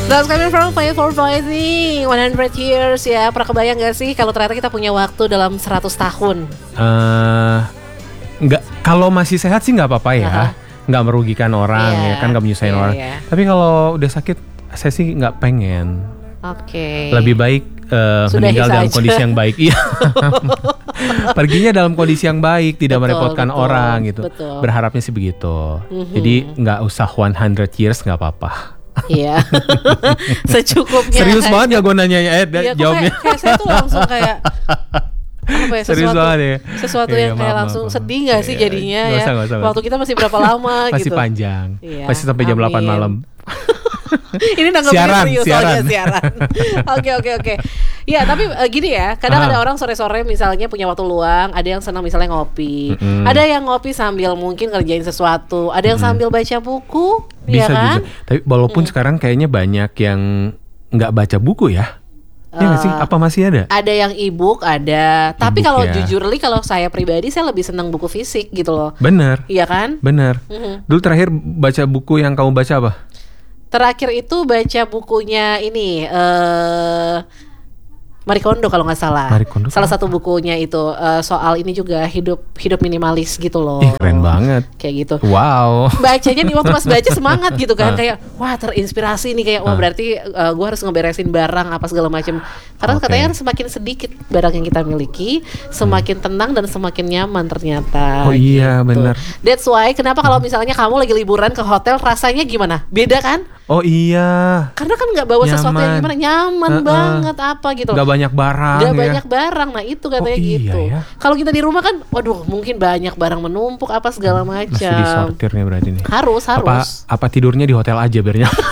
That's coming from Fight for Fighting 100 years ya. Pernah kebayang gak sih kalau ternyata kita punya waktu dalam 100 tahun? Enggak, kalau masih sehat sih nggak apa-apa ya. Nggak merugikan orang ya kan, nggak menyusahin orang. Tapi kalau udah sakit, saya sih nggak pengen. Lebih baik meninggal dalam kondisi yang baik. Iya. Perginya dalam kondisi yang baik, tidak merepotkan orang gitu. Berharapnya sih begitu. Jadi nggak usah 100 years, nggak apa-apa. Iya. Secukupnya. Serius banget gak gue nanya jawabnya. Kayak saya tuh langsung kayak apa ya, sesuatu yang kayak langsung sedih gak sih jadinya ya. Waktu kita masih berapa lama masih gitu. Masih panjang. Masih sampai jam 8 malam. Ini nanggapnya serius soalnya siaran. Oke. Ya tapi gini ya, kadang ada orang sore-sore misalnya punya waktu luang, ada yang senang misalnya ngopi, ada yang ngopi sambil mungkin ngerjain sesuatu, ada yang sambil baca buku, bisa ya kan? juga. Tapi walaupun sekarang kayaknya banyak yang nggak baca buku ya. Ya nggak sih? Apa masih ada? Ada yang e-book, ada. Tapi kalau jujurly, kalau saya pribadi saya lebih senang buku fisik gitu loh. Bener. Iya kan? Bener. Dulu terakhir baca buku yang kamu baca apa? Terakhir itu baca bukunya ini Marie Kondo kalau nggak salah. Salah satu bukunya itu soal ini juga hidup minimalis gitu loh. Keren banget. Kayak gitu. Wow. Bacanya nih waktu pas baca semangat gitu kan, kayak wah terinspirasi nih, kayak wah berarti gue harus ngeberesin barang apa segala macam. Karena katanya semakin sedikit barang yang kita miliki, semakin tenang dan semakin nyaman ternyata. Oh iya gitu. Benar. That's why kenapa kalau misalnya kamu lagi liburan ke hotel rasanya gimana? Beda kan? Oh iya. Karena kan nggak bawa sesuatu yang gimana, nyaman banget apa gitu. Gak banyak barang. Banyak barang, nah itu katanya gitu. Ya? Kalau kita di rumah kan, waduh mungkin banyak barang menumpuk apa segala macam. Mesti disortir nih berarti nih. Harus. Apa tidurnya di hotel aja biar nyaman?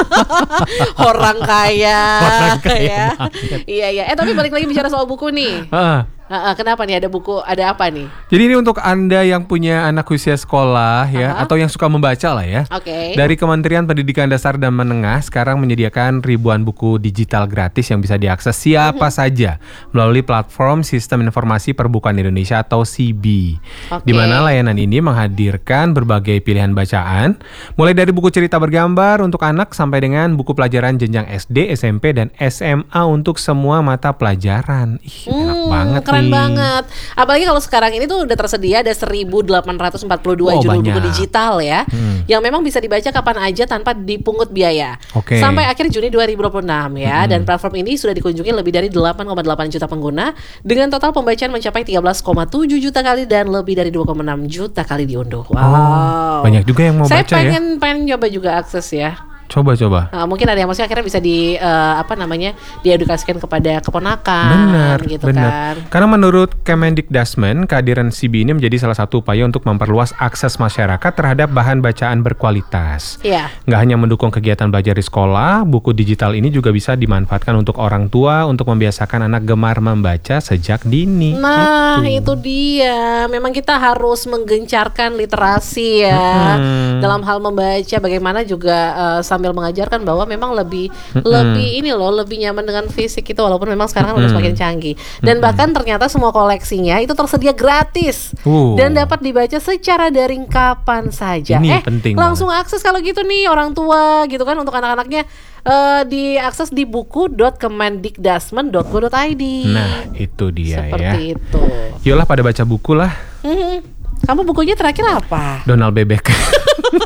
Orang kaya. Ya. Iya. Tapi balik lagi bicara soal buku nih. Kenapa nih ada buku, ada apa nih? Jadi ini untuk Anda yang punya anak usia sekolah ya, atau yang suka membaca lah ya. Dari Kementerian Pendidikan Dasar dan Menengah sekarang menyediakan ribuan buku digital gratis yang bisa diakses siapa saja melalui platform Sistem Informasi Perbukuan Indonesia atau SIBI. Di mana layanan ini menghadirkan berbagai pilihan bacaan, mulai dari buku cerita bergambar untuk anak sampai dengan buku pelajaran jenjang SD, SMP, dan SMA untuk semua mata pelajaran. Enak banget. Keren banget. Apalagi kalau sekarang ini tuh udah tersedia ada 1.842 judul buku digital ya, yang memang bisa dibaca kapan aja tanpa dipungut biaya. Sampai akhir Juni 2026 ya. Dan platform ini sudah dikunjungi lebih dari 8,8 juta pengguna dengan total pembacaan mencapai 13,7 juta kali dan lebih dari 2,6 juta kali diunduh. Wow. Banyak juga yang mau baca ya. Saya pengen coba juga akses ya. Coba. Mungkin ada yang maksudnya akhirnya bisa diedukasikan kepada keponakan. Benar. Karena menurut Kemendikdasmen, kehadiran SIBI ini menjadi salah satu upaya untuk memperluas akses masyarakat terhadap bahan bacaan berkualitas. Nggak hanya mendukung kegiatan belajar di sekolah, buku digital ini juga bisa dimanfaatkan untuk orang tua untuk membiasakan anak gemar membaca sejak dini. Nah, itu dia. Memang kita harus menggencarkan literasi ya dalam hal membaca. Bagaimana juga sambil mengajarkan bahwa memang lebih nyaman dengan fisik itu, walaupun memang sekarang kan udah semakin canggih. Dan bahkan ternyata semua koleksinya itu tersedia gratis dan dapat dibaca secara daring kapan saja. Ini penting langsung akses kalau gitu nih orang tua gitu kan, untuk anak-anaknya diakses di buku.kemendikdasmen.go.id. Nah, itu dia. Seperti itu. Yolah pada baca buku lah. Kamu bukunya terakhir apa? Donald Bebek.